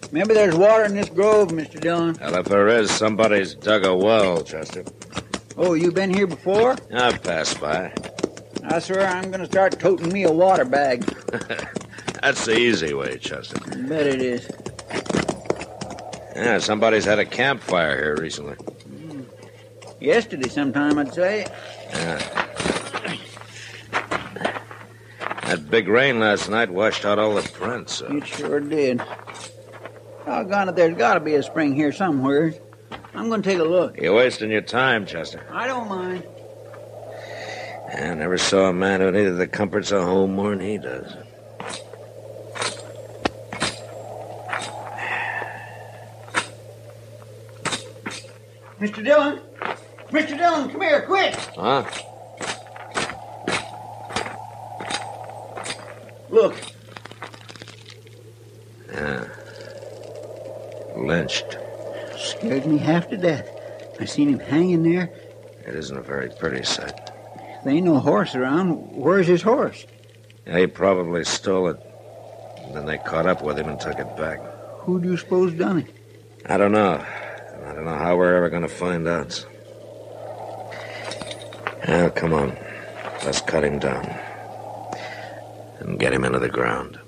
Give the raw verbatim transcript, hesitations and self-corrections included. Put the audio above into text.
Maybe there's water in this grove, Mister Dillon. Well, if there is, somebody's dug a well, Chester. Oh, you been here before? I've passed by. I swear I'm going to start toting me a water bag. That's the easy way, Chester. I bet it is. Yeah, somebody's had a campfire here recently. Mm. Yesterday sometime, I'd say. Yeah. That big rain last night washed out all the prints. So. It sure did. Doggone it, there's got to be a spring here somewhere. I'm going to take a look. You're wasting your time, Chester. I don't mind. I never saw a man who needed the comforts of home more than he does. Mister Dillon! Mister Dillon, come here, quick! Huh? Look. Yeah. Lynched. Scared me half to death. I seen him hanging there. It isn't a very pretty sight. There ain't no horse around. Where's his horse? Yeah, he probably stole it. Then they caught up with him and took it back. Who do you suppose done it? I don't know. I don't know how we're ever going to find out. Now, come on. Let's cut him down. And get him into the ground.